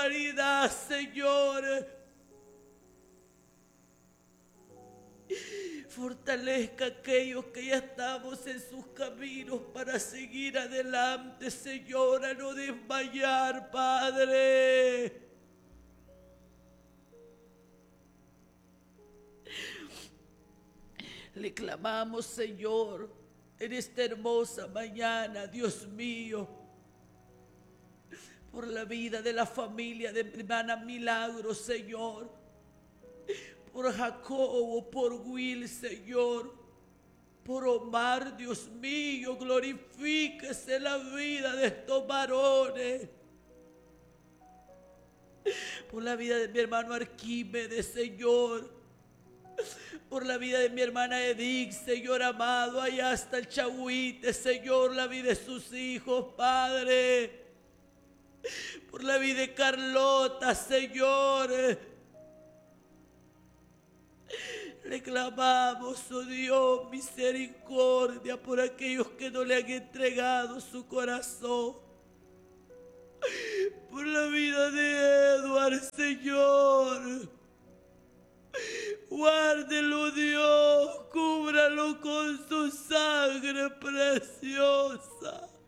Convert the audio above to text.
humanidad, Señor. Fortalezca a aquellos que ya estamos en sus caminos para seguir adelante, Señor, a no desmayar, Padre. Le clamamos, Señor, en esta hermosa mañana, Dios mío, por la vida de la familia de mi hermana Milagro, Señor, por Jacobo, por Will, Señor, por Omar, Dios mío, glorifíquese la vida de estos varones, por la vida de mi hermano Arquímedes, Señor, por la vida de mi hermana Edith, Señor amado, allá hasta el Chahuite, Señor, la vida de sus hijos, Padre, por la vida de Carlota, Señor. Le clamamos, oh Dios, misericordia por aquellos que no le han entregado su corazón. Por la vida de Edward, Señor. Guárdelo, Dios, cúbralo con su sangre preciosa.